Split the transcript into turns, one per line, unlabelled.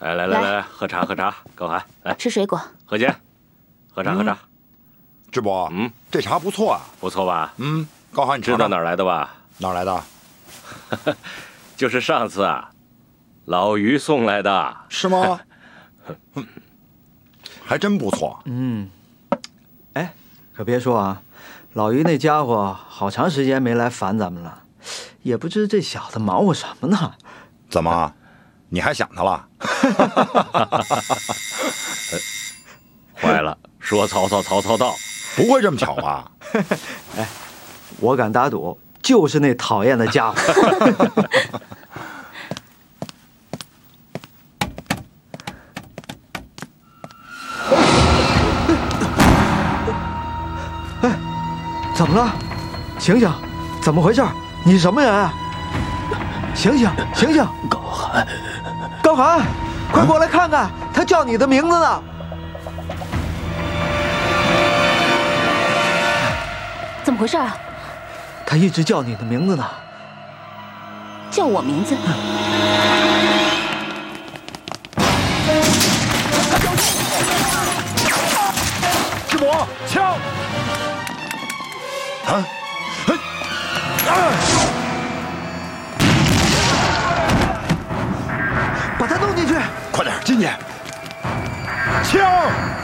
来，喝茶，高寒，来
吃水果。
何坚，喝茶。
智伯，这茶不错啊，
不错吧？
高寒，你
知道哪儿来的吧？
哪儿来的？
就是上次啊，老于送来的。
是吗？还真不错。
哎，可别说啊，老于那家伙好长时间没来烦咱们了，也不知这小子忙活什么呢？
怎么，你还想他了？
坏了，说曹操到，
不会这么巧吧？
哎，我敢打赌，就是那讨厌的家伙。哎，怎么了？醒醒，怎么回事？你什么人啊？醒醒！高寒，快过来看看，他叫你的名字呢。
怎么回事啊？
他一直叫你的名字呢。
叫我名字？
智伯，枪！
把他弄进去，
快点进去！枪！